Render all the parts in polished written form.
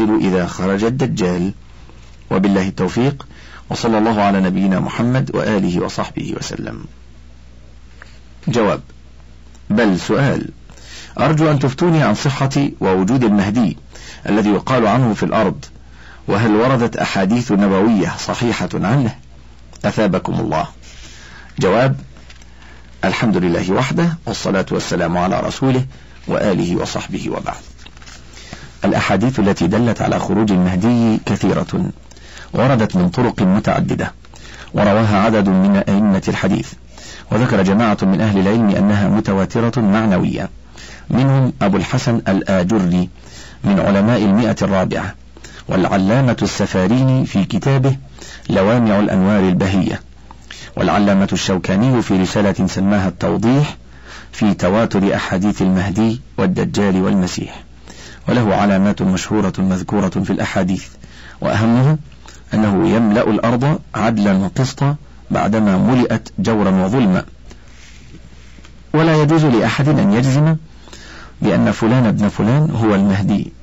ينزل إذا خرج الدجال. وبالله التوفيق، وصلى الله على نبينا محمد وآله وصحبه وسلم. جواب: بل سؤال. أرجو أن تفتوني عن صحة ووجود المهدي الذي يقال عنه في الأرض، وهل وردت أحاديث نبوية صحيحة عنه؟ أثابكم الله. جواب: الحمد لله وحده، والصلاة والسلام على رسوله وآله وصحبه وبعد. الأحاديث التي دلت على خروج المهدي كثيرة، وردت من طرق متعددة، ورواها عدد من أئمة الحديث، وذكر جماعة من أهل العلم أنها متواترة معنوية، منهم أبو الحسن الآجري من علماء 104، والعلامة السفاريني في كتابه لوامع الأنوار البهية، والعلامة الشوكاني في رسالة سماها التوضيح في تواتر أحاديث المهدي والدجال والمسيح، وله علامات مشهورة مذكورة في الأحاديث، وأهمها أنه يملأ الأرض عدلا وقسطا بعدما ملئت جورا وظلما، ولا يجوز لأحد أن يجزم بأن فلان ابن فلان هو المهدي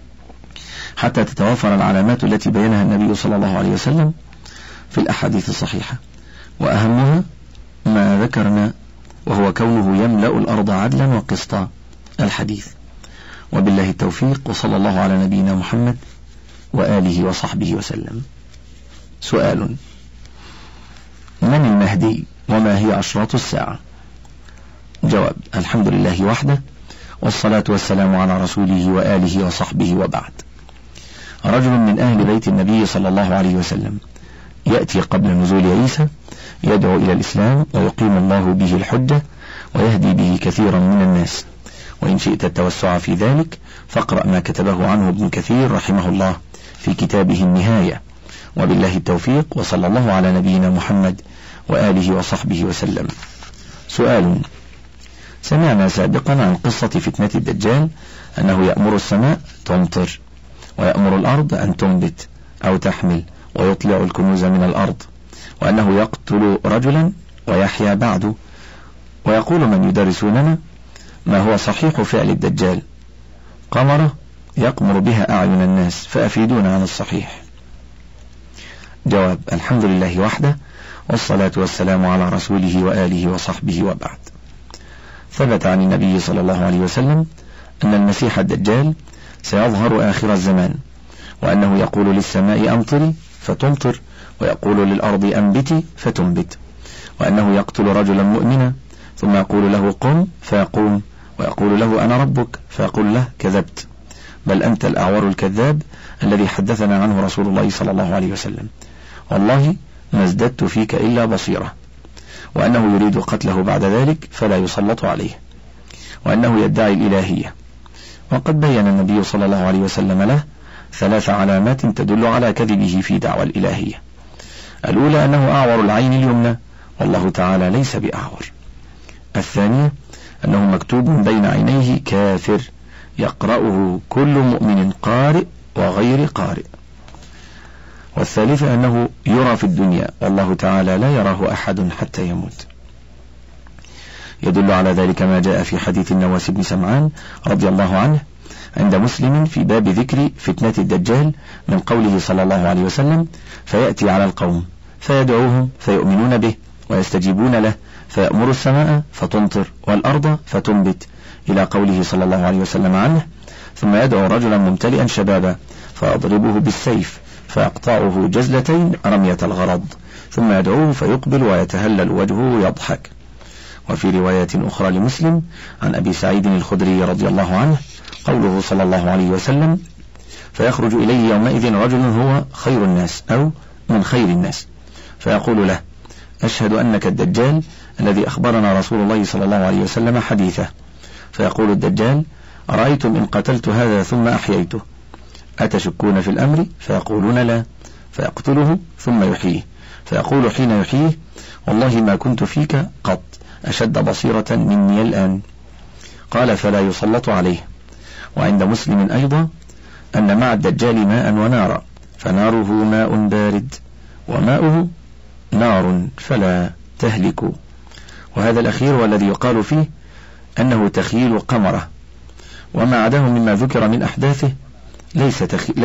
حتى تتوافر العلامات التي بينها النبي صلى الله عليه وسلم في الأحاديث الصحيحة، وأهمها ما ذكرنا وهو كونه يملأ الأرض عدلا وقسطا الحديث. وبالله التوفيق، وصلى الله على نبينا محمد وآله وصحبه وسلم. سؤال: من المهدي وما هي أشراط الساعة؟ جواب: الحمد لله وحده، والصلاة والسلام على رسوله وآله وصحبه وبعد. رجل من أهل بيت النبي صلى الله عليه وسلم يأتي قبل نزول عيسى يدعو إلى الإسلام ويقيم الله به الحجة ويهدي به كثيرا من الناس، وإن شئت التوسع في ذلك فاقرأ ما كتبه عنه ابن كثير رحمه الله في كتابه النهاية. وبالله التوفيق، وصلى الله على نبينا محمد وآله وصحبه وسلم. سؤال: سمعنا سابقا عن قصة فتنة الدجال أنه يأمر السماء تمطر، ويأمر الأرض أن تنبت أو تحمل، ويطلع الكنوز من الأرض، وأنه يقتل رجلا ويحيا بعده، ويقول من يدرسوننا ما هو صحيح فعل الدجال؟ قمرة يقمر بها أعين الناس، فأفيدونا عن الصحيح. جواب: الحمد لله وحده، والصلاة والسلام على رسوله وآله وصحبه وبعد. ثبت عن النبي صلى الله عليه وسلم أن المسيح الدجال سيظهر آخر الزمان، وأنه يقول للسماء أمطري فتمطر، ويقول للأرض أنبتي فتنبت، وأنه يقتل رجلا مؤمنا ثم يقول له قم فيقوم، ويقول له أنا ربك فيقول له كذبت، بل أنت الأعور الكذاب الذي حدثنا عنه رسول الله صلى الله عليه وسلم، والله ما ازددت فيك إلا بصيرة، وأنه يريد قتله بعد ذلك فلا يسلط عليه، وأنه يدعي الإلهية. وقد بين النبي صلى الله عليه وسلم له 3 علامات تدل على كذبه في دعوى الإلهية. الأولى أنه أعور العين اليمنى، والله تعالى ليس بأعور. الثانية أنه مكتوب بين عينيه كافر يقرأه كل مؤمن قارئ وغير قارئ. والثالثة أنه يرى في الدنيا، والله تعالى لا يراه أحد حتى يموت. يدل على ذلك ما جاء في حديث النواس بن سمعان رضي الله عنه عند مسلم في باب ذكر فتنة الدجال من قوله صلى الله عليه وسلم: فيأتي على القوم فيدعوهم فيؤمنون به ويستجيبون له، فيأمر السماء فتمطر والأرض فتنبت، إلى قوله صلى الله عليه وسلم عنه: ثم يدعو رجلا ممتلئا شبابا فيضربه بالسيف فيقطعه جزلتين رمية الغرض، ثم يدعوه فيقبل ويتهلل وجهه يضحك. وفي رواية أخرى لمسلم عن أبي سعيد الخدري رضي الله عنه قوله صلى الله عليه وسلم: فيخرج إليه يومئذ رجل هو خير الناس أو من خير الناس، فيقول له: أشهد أنك الدجال الذي أخبرنا رسول الله صلى الله عليه وسلم حديثه. فيقول الدجال: أرأيتم إن قتلت هذا ثم أحييته أتشكون في الأمر؟ فيقولون لا. فيقتله ثم يحييه، فيقول حين يحييه: والله ما كنت فيك قط أشد بصيرة مني الآن. قال: فلا يسلط عليه. وعند مسلم أيضا أن مع الدجال ماء ونارا، فناره ماء بارد وماؤه نار فلا تهلك. وهذا الأخير والذي يقال فيه أنه تخيل قمرة، وما عداه مما ذكر من أحداثه ليس